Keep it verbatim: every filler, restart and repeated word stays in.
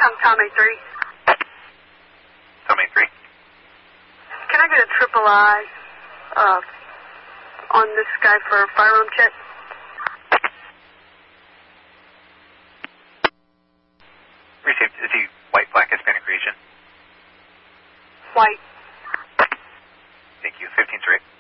I'm Tom A three. Tom A three. Can I get a triple I uh, on this guy for a firearm check? Received. Is he white, black, Hispanic region? White. Thank you. fifteen straight.